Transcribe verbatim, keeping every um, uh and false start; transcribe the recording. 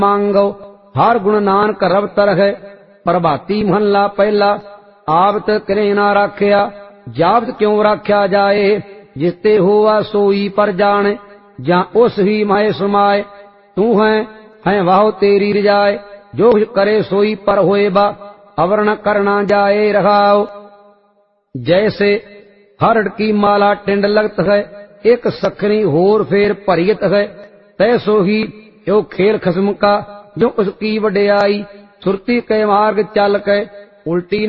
मांगो हर गुण नानक रब तरह। प्रभाती महला पहला। आबत करे ना राख्या जाबत क्यों राख्या जाए। जिसते हुआ सोई पर जाने जा उस ही माए समाए। तू है है वाह तेरी रिजाए जो कुछ करे सोई पर होए बा अवर न करना जाए रहाओ। जैसे हरड़ की माला टिंड लगत है एक सखनी होर फेर भरियत है। तैसो ही यो खेल खसम का जो उसकी वड्याई। सुरती के मार्ग चल के उल्टी